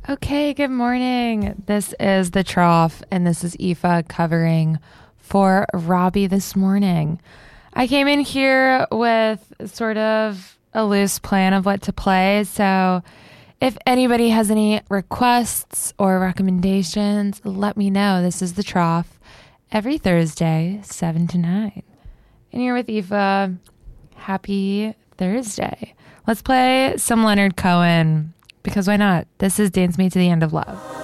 Okay, good morning. This is The Trough, and this is Aoife covering for Robbie this morning. I came in here with sort of a loose plan of what to play, so if anybody has any requests or recommendations, let me know. This is The Trough every Thursday, 7 to 9. And you're with Aoife. Happy Thursday. Let's play some Leonard Cohen. Because why not? This is Dance Me to the End of Love.